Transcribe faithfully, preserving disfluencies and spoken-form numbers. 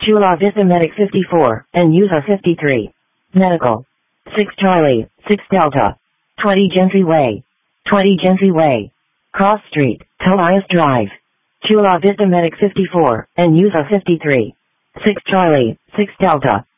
Chula Vista Medic fifty-four, and User fifty-three. Medical. six Charlie, six Delta. twenty Gentry Way. twenty Gentry Way. Cross Street, Tobias Drive. Chula Vista Medic fifty-four, and User fifty-three. six Charlie, six Delta.